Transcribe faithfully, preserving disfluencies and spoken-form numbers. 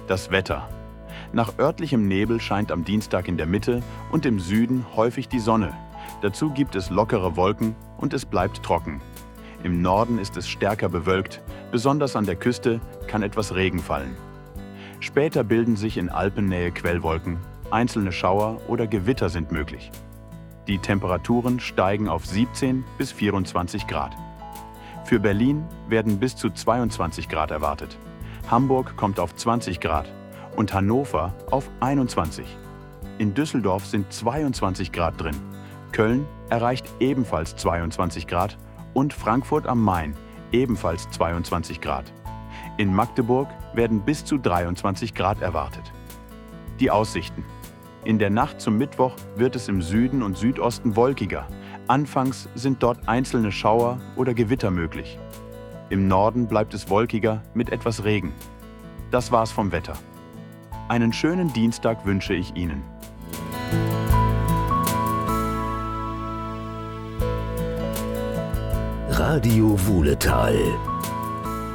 Das Wetter. Nach örtlichem Nebel scheint am Dienstag in der Mitte und im Süden häufig die Sonne. Dazu gibt es lockere Wolken und es bleibt trocken. Im Norden ist es stärker bewölkt, besonders an der Küste kann etwas Regen fallen. Später bilden sich in Alpennähe Quellwolken, einzelne Schauer oder Gewitter sind möglich. Die Temperaturen steigen auf siebzehn bis vierundzwanzig Grad. Für Berlin werden bis zu zweiundzwanzig Grad erwartet. Hamburg kommt auf zwanzig Grad und Hannover auf einundzwanzig. In Düsseldorf sind zweiundzwanzig Grad drin. Köln erreicht ebenfalls zweiundzwanzig Grad und Frankfurt am Main ebenfalls zweiundzwanzig Grad. In Magdeburg werden bis zu dreiundzwanzig Grad erwartet. Die Aussichten. In der Nacht zum Mittwoch wird es im Süden und Südosten wolkiger. Anfangs sind dort einzelne Schauer oder Gewitter möglich. Im Norden bleibt es wolkiger mit etwas Regen. Das war's vom Wetter. Einen schönen Dienstag wünsche ich Ihnen. Radio Wuhletal.